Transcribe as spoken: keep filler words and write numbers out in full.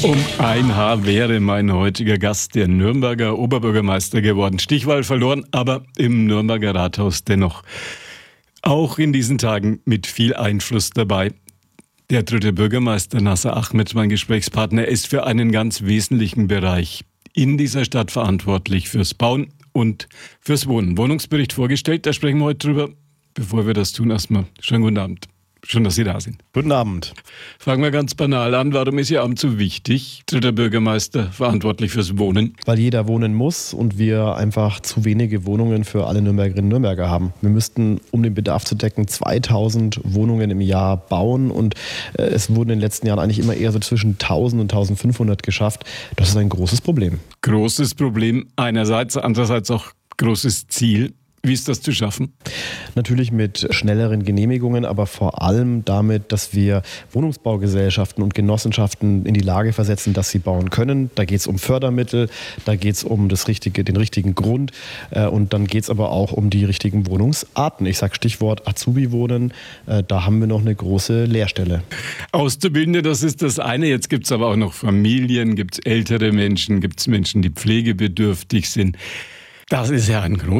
Um ein Haar wäre mein heutiger Gast der Nürnberger Oberbürgermeister geworden. Stichwahl verloren, aber im Nürnberger Rathaus dennoch auch in diesen Tagen mit viel Einfluss dabei. Der dritte Bürgermeister Nasser Ahmed, mein Gesprächspartner, ist für einen ganz wesentlichen Bereich in dieser Stadt verantwortlich fürs Bauen und fürs Wohnen. Wohnungsbericht vorgestellt, da sprechen wir heute drüber. Bevor wir das tun, erstmal schönen guten Abend. Schön, dass Sie da sind. Guten Abend. Fangen wir ganz banal an. Warum ist Ihr Amt so wichtig? Dritter Bürgermeister, verantwortlich fürs Wohnen. Weil jeder wohnen muss und wir einfach zu wenige Wohnungen für alle Nürnbergerinnen und Nürnberger haben. Wir müssten, um den Bedarf zu decken, zweitausend Wohnungen im Jahr bauen und äh, es wurden in den letzten Jahren eigentlich immer eher so zwischen tausend und eintausendfünfhundert geschafft. Das ist ein großes Problem. Großes Problem einerseits, andererseits auch großes Ziel. Wie ist das zu schaffen? Natürlich mit schnelleren Genehmigungen, aber vor allem damit, dass wir Wohnungsbaugesellschaften und Genossenschaften in die Lage versetzen, dass sie bauen können. Da geht es um Fördermittel, da geht es um das richtige, den richtigen Grund äh, und dann geht es aber auch um die richtigen Wohnungsarten. Ich sage Stichwort Azubi-Wohnen, äh, da haben wir noch eine große Leerstelle. Auszubildende, das ist das eine. Jetzt gibt es aber auch noch Familien, gibt es ältere Menschen, gibt es Menschen, die pflegebedürftig sind. Das ist ja ein großes